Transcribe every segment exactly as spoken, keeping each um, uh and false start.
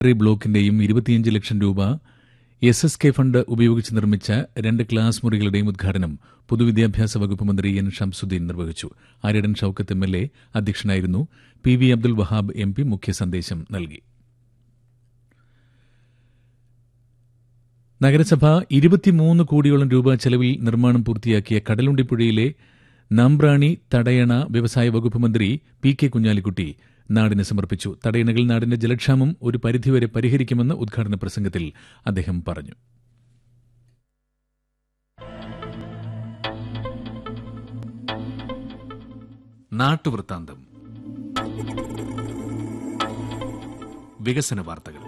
ബ്ലോക്കിന്റെയും ഇരുപത്തിയഞ്ച് ലക്ഷം രൂപ S S K fund ഉപയോഗിച്ച് നിർമ്മിച്ച രണ്ട് ക്ലാസ് മുറികളുടെയും ഉദ്ഘാടനം പൊതുവിദ്യാഭ്യാസ വകുപ്പ് മന്ത്രി എൻ ഷംസുദ്ദീൻ നിർവഹിച്ചു. Aryadan Shoukath M L A അധ്യക്ഷനായിരുന്നു. P V Abdul Wahab M P മുഖ്യ സന്ദേശം നൽകി. നഗരസഭ ഇരുപത്തിമൂന്ന് കോടിയോളം രൂപ ചെലവിൽ നിർമ്മാണം പൂർത്തിയാക്കിയ കടലുണ്ടിപ്പുഴയിലെ നമ്പ്രാണി തടയണ വ്യവസായ വകുപ്പ് മന്ത്രി പി കെ കുഞ്ഞാലിക്കുട്ടി നാടിന് സമർപ്പിച്ചു. തടയണകൾ നാടിന്റെ ജലക്ഷാമം ഒരു പരിധിവരെ പരിഹരിക്കുമെന്ന് ഉദ്ഘാടന പ്രസംഗത്തിൽ അദ്ദേഹം പറഞ്ഞു. നാട്ടുവൃത്താന്തം. വികസന വാർത്തകൾ.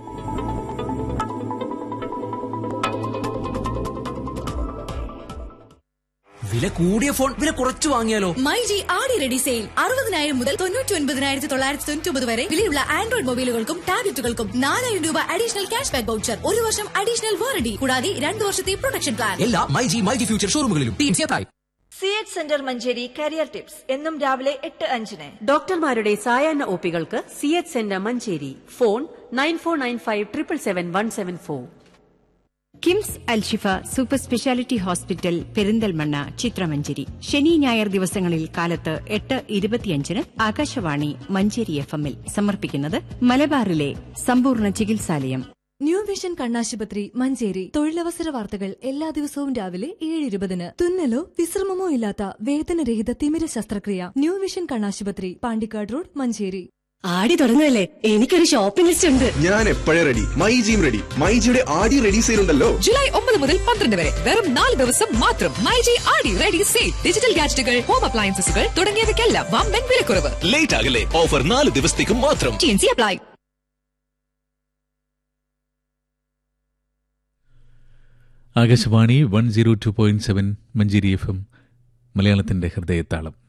വില കൂടിയ ഫോൺ വില കുറച്ചു വാങ്ങിയാലോ? മൈജി ആടി റെഡി സെയിൽ അറുപതിനായിരം മുതൽ തൊണ്ണൂറ്റി ഒൻപതിനായിരത്തി തൊള്ളായിരത്തി തൊണ്ണൂറ്റി ഒമ്പത് വരെ വിലയുള്ള ആൻഡ്രോയിഡ് മൊബൈലുകൾക്കും ടാബ്ലറ്റുകൾക്കും നാലായിരം രൂപ അഡീഷണൽ ക്യാഷ് ബാക്ക് വൗച്ചർ, ഒരു വർഷം അഡീഷണൽ വാറണ്ടി കൂടാതെ രണ്ടു വർഷത്തെ പ്രൊട്ടക്ഷൻ പ്ലാൻ. എല്ലാ myG myG future ഷോറൂമുകളിലും C H centre Manjeri career tips എന്നും രാവിലെ എട്ട് അഞ്ചിന്. ഡോക്ടർമാരുടെ സായാഹ്ന ഒപികൾക്ക് C H centre Manjeri. Phone nine four nine five triple seven one seven four. KIMS Alshifa super speciality hospital Perinthalmanna ചിത്രമഞ്ചേരി. ശനി ഞായർ ദിവസങ്ങളിൽ കാലത്ത് എട്ട് ഇരുപത്തിയഞ്ചിന് ആകാശവാണി മഞ്ചേരി എഫ് എമ്മിൽ സമർപ്പിക്കുന്നത് മലബാറിലെ സമ്പൂർണ്ണ ചികിത്സാലയം. ന്യൂ വിഷൻ കണ്ണാശുപത്രി മഞ്ചേരി. തൊഴിലവസര വാർത്തകൾ എല്ലാ ദിവസവും രാവിലെ ഏഴ് ഇരുപതിന്. തുന്നലോ വിശ്രമമോ ഇല്ലാത്ത വേദനരഹിത തിമിര ശസ്ത്രക്രിയ. ന്യൂ വിഷൻ കണ്ണാശുപത്രി, പാണ്ടിക്കാട് റോഡ്, മഞ്ചേരി. ആടി തുടങ്ങുകയല്ലേ, എനിക്കൊരു ഷോപ്പിംഗ് ലിസ്റ്റ് ഉണ്ട്. ഞാൻ എപ്പോഴും റെഡി. മൈജിയും റെഡി. മൈജിയുടെ ആടി റെഡി സെയിൽ ഉണ്ടല്ലോ. ജൂലൈ ഒമ്പത് മുതൽ പന്ത്രണ്ട് വരെ വെറും നാല് ദിവസം മാത്രം. മൈജി ആടി റെഡി സെയിൽ. ഡിജിറ്റൽ ഗാഡ്ജറ്റുകൾ, ഹോം അപ്ലയൻസസുകൾ തുടങ്ങിയവയ്ക്കെല്ലാം വമ്പൻ വിലക്കുറവ്. ലേറ്റ് ആകല്ലേ, ഓഫർ നാല് ദിവസത്തേക്കും മാത്രം. T N C apply. Akashvani one zero two point seven Manjeri F M, മലയാളത്തിന്റെ ഹൃദയത്താളം.